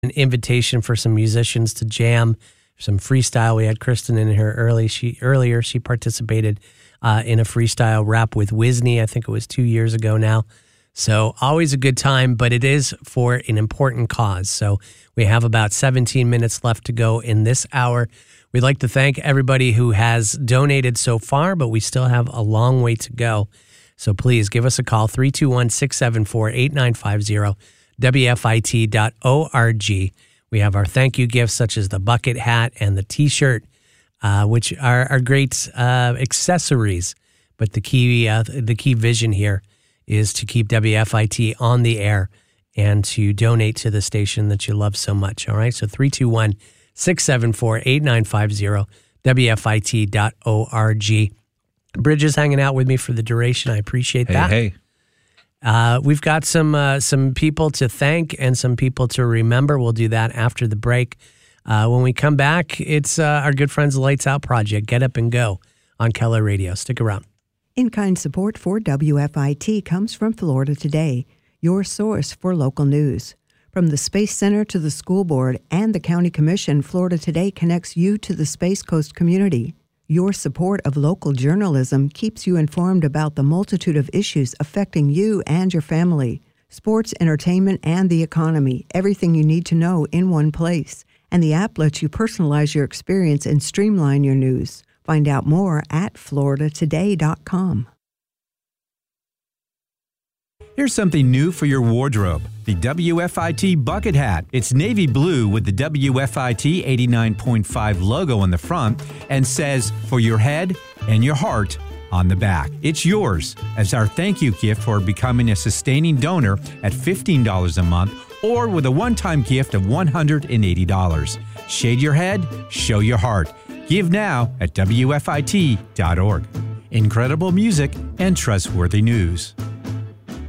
an invitation for some musicians to jam, some freestyle. We had Kristen in here earlier. She participated in a freestyle rap with Wisney. I think it was 2 years ago now. So always a good time, but it is for an important cause. So we have about 17 minutes left to go in this hour. We'd like to thank everybody who has donated so far, but we still have a long way to go. So please give us a call, 321-674-8950, WFIT.org. We have our thank you gifts such as the bucket hat and the T-shirt, which are great accessories. But the key vision here is to keep WFIT on the air and to donate to the station that you love so much. All right, so 321-674-8950, WFIT.org. Bridge is hanging out with me for the duration. I appreciate that. Hey. We've got some people to thank and some people to remember. We'll do that after the break. When we come back, it's our good friends Lights Out Project, Get Up and Go on Keller Radio. Stick around. In-kind support for WFIT comes from Florida Today, your source for local news. From the Space Center to the School Board and the County Commission, Florida Today connects you to the Space Coast community. Your support of local journalism keeps you informed about the multitude of issues affecting you and your family. Sports, entertainment, and the economy. Everything you need to know in one place. And the app lets you personalize your experience and streamline your news. Find out more at floridatoday.com. Here's something new for your wardrobe. The WFIT bucket hat. It's navy blue with the WFIT 89.5 logo on the front and says, for your head and your heart on the back. It's yours as our thank you gift for becoming a sustaining donor at $15 a month or with a one-time gift of $180. Shade your head, show your heart. Give now at WFIT.org. Incredible music and trustworthy news.